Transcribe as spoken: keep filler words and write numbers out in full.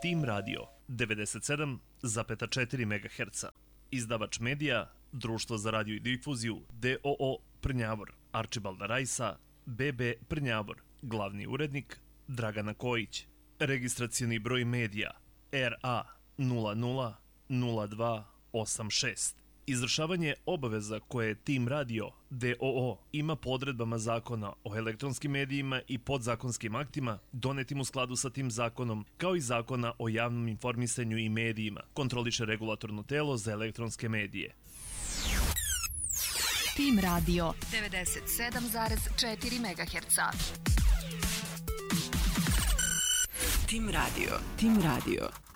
Tim Radio devedeset sedam zarez četiri megaherca. Izdavač medija, Društvo za radio i difuziju, d o o Prnjavor, Arčibalda Rajsa, B B Prnjavor, glavni urednik, Dragana Kojić. Registracioni broj medija, R A nula nula nula dva osam šest. Izvršavanje obaveza koje Tim Radio d o o ima po odredbama Zakona o elektronskim medijima i podzakonskim aktima donetim u skladu sa tim zakonom, kao i Zakona o javnom informisanju i medijima, kontroliše regulatorno telo za elektronske medije. Tim Radio devedeset sedam zarez četiri megaherca. Tim Radio, Tim Radio.